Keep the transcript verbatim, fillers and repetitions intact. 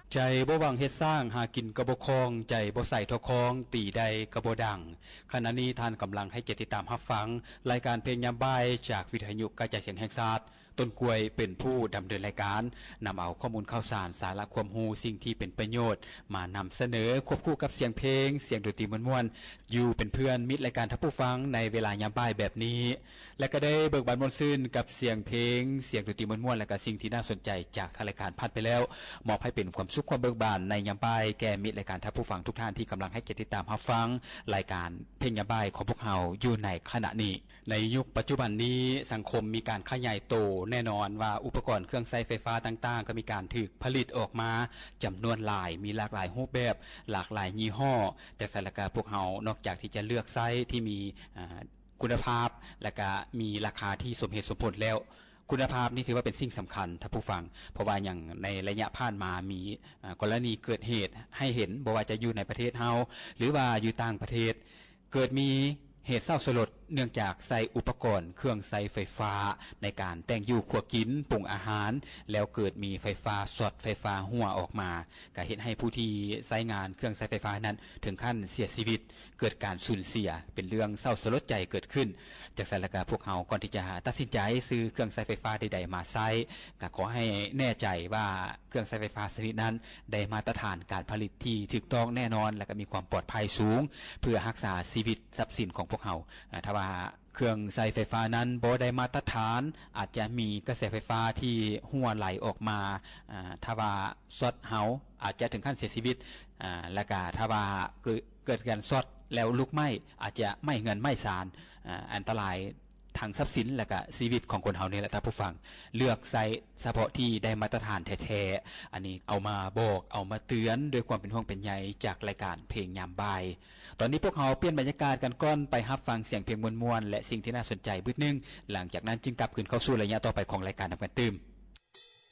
ใจบ่หวังเฮ็ดสร้างหากินกระบ่คองใจบ่ใส่ทอคองตีใดกระบ่ดังขณะนี้ท่านกำลังให้เกียรติติดตามรับฟังรายการเพลงยามบ่ายจากวิทยุกระจายเสียงแห่งชาติต้นกล้วยเป็นผู้ดำเนินรายการนำเอาข้อมูลข่าวสารสาระความรู้สิ่งที่เป็นประโยชน์มานำเสนอควบคู่กับเสียงเพลงเสียงดนตรีม่วนๆอยู่เป็นเพื่อนมิตรรายการท่านผู้ฟังในเวลายามบ่ายแบบนี้และก็ได้เบิกบานม่วนซื่นกับเสียงเพลงเสียงดนตรีม่วนๆและก็สิ่งที่น่าสนใจจากทางรายการพัดไปแล้วมอบให้เป็นความสุขความเบิกบานในยามบ่ายแก่มิตรรายการท่านผู้ฟังทุกท่านที่กำลังให้เกียรติติดตามรับฟังรายการเพลงยามบ่ายของพวกเราอยู่ในขณะนี้ในยุคปัจจุบันนี้สังคมมีการขยายโตแน่นอนว่าอุปกรณ์เครื่องใช้ไฟฟ้าต่างๆก็มีการถูกผลิตออกมาจำนวนหลายมีหลากหลายรูปแบบหลากหลายยี่ห้อแต่สารกาพวกเรานอกจากที่จะเลือกใช้ที่มีคุณภาพและก็มีราคาที่สมเหตุสมผลแล้วคุณภาพนี่ถือว่าเป็นสิ่งสำคัญท่านผู้ฟังเพราะว่าอย่างในระยะผ่านมามีกรณีเกิดเหตุให้เห็นบ่ว่าจะอยู่ในประเทศเฮาหรือว่าอยู่ต่างประเทศเกิดมีเหตุเศร้าสลดเนื่องจากใส่อุปกรณ์เครื่องใช้ไฟฟ้าในการแต่งอยู่ครัวกินปรุงอาหารแล้วเกิดมีไฟฟ้าช็อตไฟฟ้ารั่วออกมาก็เฮ็ดให้ผู้ที่ใช้งานเครื่องใช้ไฟฟ้านั้นถึงขั้นเสียชีวิตเกิดการสูญเสียเป็นเรื่องเศร้าสลดใจเกิดขึ้นจากนั้นแล้วก็พวกเราก่อนที่จะตัดสินใจซื้อเครื่องใช้ไฟฟ้าใดๆมาใช้ก็ขอให้แน่ใจว่าเครื่องใช้ไฟฟ้าชนิดนั้นได้มาตรฐานการผลิตที่ถูกต้องแน่นอนและก็มีความปลอดภัยสูงเพื่อรักษาชีวิตทรัพย์สินของพวกเราถ้าว่าเครื่องใช้ไฟฟ้านั้นบ่ได้มาตรฐานอาจจะมีกระแสไฟฟ้าที่รั่วไหลออกมาอ่าถ้าว่าช็อตเฮาอาจจะถึงขั้นเสียชีวิตอ่าและก็ถ้าว่าเกิดเกิดการช็อตแล้วลุกไหม้อาจจะไหม้เงินไหม้ศาลอ่าอันตรายทางทรัพย์สินและก็ชีวิตของคนเฮานี่แหละท่านผู้ฟังเลือกใช้เฉพาะที่ได้มาตรฐานแท้ๆอันนี้เอามาบอกเอามาเตือนด้วยความเป็นห่วงเป็นใยจากรายการเพลงยามบ่ายตอนนี้พวกเราเปลี่ยนบรรยากาศกันก่อนไปรับฟังเสียงเพลงม่วนๆและสิ่งที่น่าสนใจบึดนึงหลังจากนั้นจึงกลับคืนเข้าสู่ระยะต่อไปของรายการนำกันตื่ม